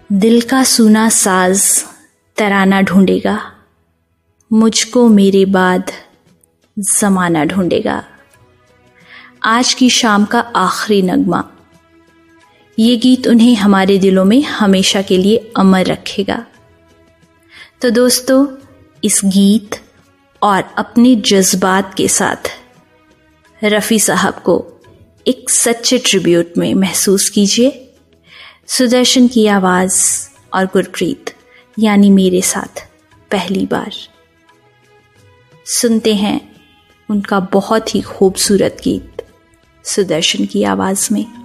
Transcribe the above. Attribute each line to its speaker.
Speaker 1: दिल का सूना साज तराना ढूंढेगा, मुझको मेरे बाद ज़माना ढूंढेगा। आज की शाम का आखिरी नगमा, ये गीत उन्हें हमारे दिलों में हमेशा के लिए अमर रखेगा। तो दोस्तों, इस गीत और अपने जज्बात के साथ रफ़ी साहब को एक सच्चे ट्रिब्यूट में महसूस कीजिए। सुदर्शन की आवाज़ और गुरप्रीत यानी मेरे साथ पहली बार सुनते हैं उनका बहुत ही खूबसूरत गीत सुदर्शन की आवाज़ में।